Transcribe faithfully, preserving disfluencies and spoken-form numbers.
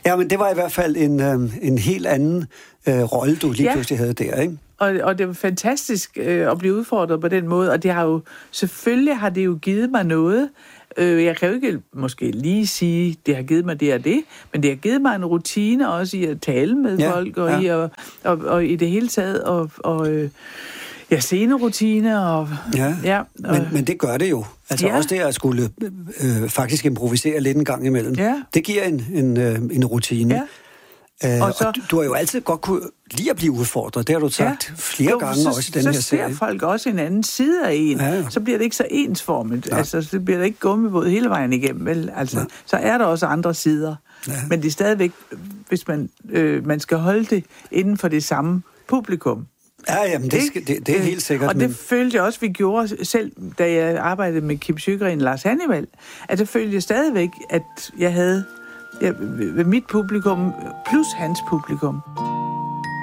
Ja, men det var i hvert fald en, øh, en helt anden øh, rolle, du lige ja. pludselig havde der, ikke? Og, og det var fantastisk øh, at blive udfordret på den måde, og det har jo, selvfølgelig har det jo givet mig noget. Øh, jeg kan jo ikke måske lige sige, det har givet mig det og det, men det har givet mig en rutine også i at tale med ja, folk, og, ja. i at, og, og i det hele taget, og, og øh, ja, scenerutine, og... Ja, ja og, men, men det gør det jo. Altså ja. også det at skulle øh, faktisk improvisere lidt en gang imellem. Ja. Det giver en, en, øh, en rutine. Ja. Uh, og, så, og du, du har jo altid godt kunne lide at blive udfordret. Det har du sagt ja, flere jo, gange så, også i den så her serie. Så ser folk også en anden side af en. Ja, ja. Så bliver det ikke så ensformet. Ja. Altså, så bliver det ikke gummibåd hele vejen igennem. Vel? Altså, ja. Så er der også andre sider. Ja. Men det er stadigvæk, hvis man, øh, man skal holde det inden for det samme publikum. Ja, jamen, det, skal, det, det er helt sikkert. Og det men... følte jeg også, vi gjorde selv, da jeg arbejdede med Kim Sjøgren og Lars Hannibal, at det følte jeg stadigvæk, at jeg havde... Ja, ved mit publikum plus hans publikum.